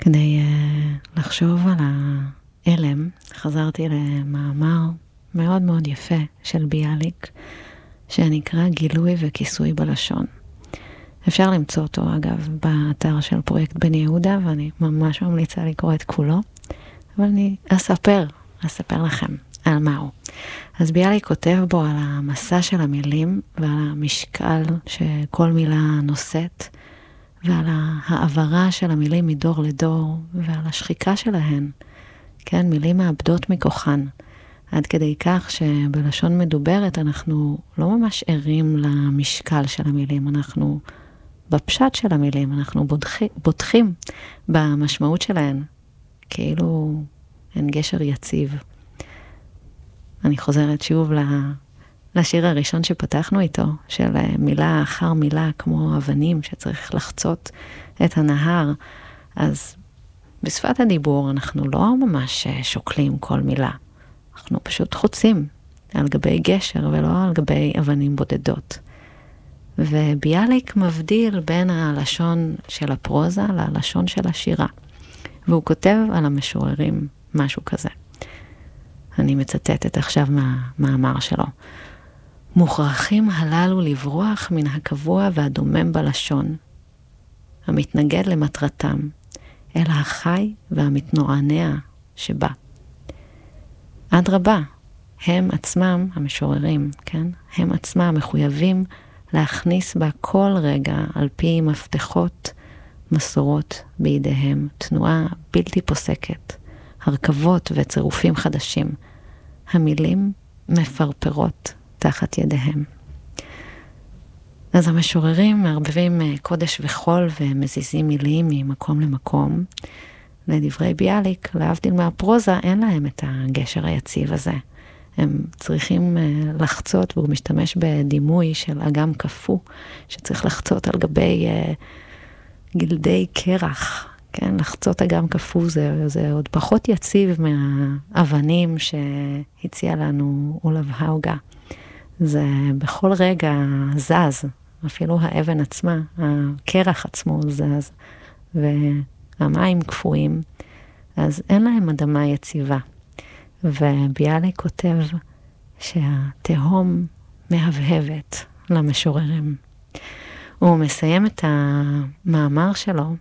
כדי לחשוב על האלם, חזרתי למאמר מאוד מאוד יפה של ביאליק, שנקרא גילוי וכיסוי בלשון. אפשר למצוא אותו, אגב, באתר של פרויקט בן יהודה, ואני ממש ממליצה לקרוא את כולו, אבל אני אספר לכם על מהו. אז ביאליק כותב בו על המסע של המילים, ועל המשקל שכל מילה נושאת, ועל העברה של המילים מדור לדור, ועל השחיקה שלהן. כן, מילים מאבדות מכוחן. עד כדי כך שבלשון מדוברת אנחנו לא ממש ערים למשקל של המילים, אנחנו בפשט של המילים, אנחנו בוטחים במשמעות שלהן, כאילו הן גשר יציב. אני חוזרת שוב לשיר הראשון שפתחנו איתו, של מילה אחר מילה כמו אבנים שצריך לחצות את הנהר. אז בשפת הדיבור אנחנו לא ממש שוקלים כל מילה. אנחנו פשוט חוצים על גבי גשר ולא על גבי אבנים בודדות. וביאליק מבדיל בין הלשון של הפרוזה ללשון של השירה. והוא כותב על המשוררים משהו כזה. אני מצטטת עכשיו מהמאמר שלו. מוכרחים הללו לברוח מן הקבוע והדומם בלשון, המתנגד למטרתם, אל החי והמתנוענע שבה. אדרבה, הם עצמם, המשוררים, כן? הם עצמם מחויבים להכניס בה כל רגע על פי מפתחות, מסורות בידיהם, תנועה בלתי פוסקת, הרכבות וצירופים חדשים. המילים מפרפרות תחת ידיהם. אז המשוררים מערבבים קודש וחול ומזיזים מילים ממקום למקום. לדברי ביאליק, להבדיל מהפרוזה, אין להם את הגשר היציב הזה. הם צריכים לחצות, והוא משתמש בדימוי של אגם כפו, שצריך לחצות על גבי גלדי קרח. כן, לחצות אגם כפו זה עוד פחות יציב מהאבנים שהציע לנו אולב האוגה. זה בכל רגע זז, אפילו האבן עצמה, הקרח עצמו זז, והמים קפואים, אז אין להם אדמה יציבה. וביאליק כותב שהתהום מהבהבת למשוררים. הוא מסיים את המאמר שלו,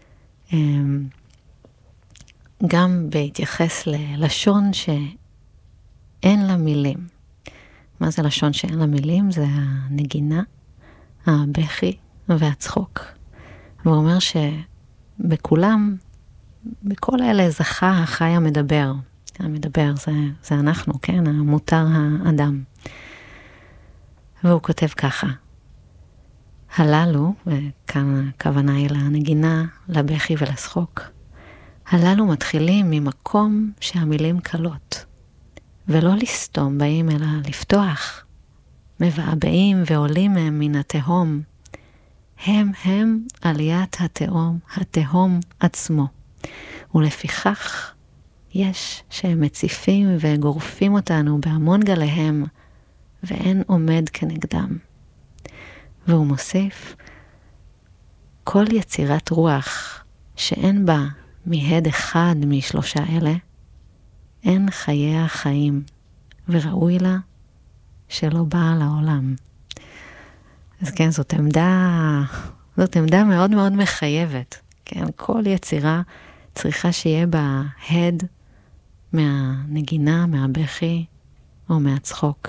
גם בהתייחס ללשון שאין לה מילים. מה זה לשון שאין לה מילים? זה הנגינה, הבכי והצחוק. והוא אומר שבכולם, בכל אלה זכה החי המדבר. המדבר זה אנחנו, כן? המותר האדם. והוא כותב ככה. הללו, וכאן הכוונה היא לנגינה, לבכי ולשחוק, הללו מתחילים ממקום שהמילים קלות. ולא לסתום באים, אלא לפתוח. מבעבעים ועולים מהם מן התהום. הם עליית התהום עצמו. ולפיכך יש שהם מציפים וגורפים אותנו בהמון גליהם, ואין עומד כנגדם. והוא מוסיף, כל יצירת רוח שאין בה מהד אחד משלושה אלה, אין חיי החיים, וראוי לה שלא באה לעולם. אז כן, זאת עמדה מאוד מאוד מחייבת. כן, כל יצירה צריכה שיהיה בה הד מהנגינה, מהבכי או מהצחוק.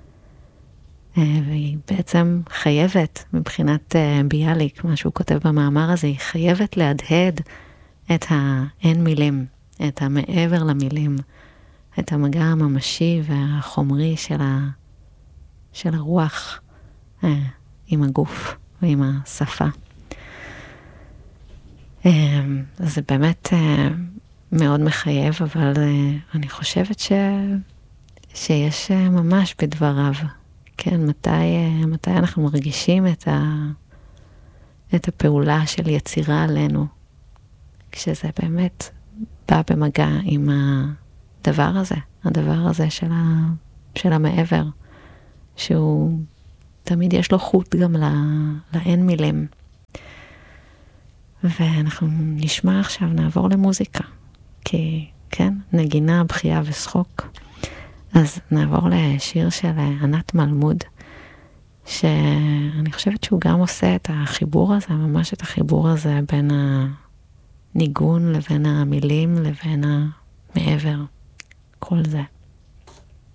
והיא בעצם חייבת, מבחינת ביאליק, מה שהוא כותב במאמר הזה, היא חייבת להדהד את האין מילים, את המעבר למילים, את המגע הממשי והחומרי של הרוח עם הגוף ועם השפה. אז זה באמת מאוד מחייב, אבל אני חושבת שיש ממש בדבריו. כן, מתי אנחנו מרגישים את הפעולה של יצירה עלינו, כשזה באמת בא במגע עם הדבר הזה של המעבר, שהוא תמיד יש לו חוט גם לאין מילים. ואנחנו נשמע עכשיו, נעבור למוזיקה, כי כן, נגינה, בחייה ושחוק. אז נעבור לשיר של ענת מלמוד, שאני חושבת שהוא גם עושה את החיבור הזה, ממש את החיבור הזה בין הניגון לבין המילים לבין המעבר, כל זה.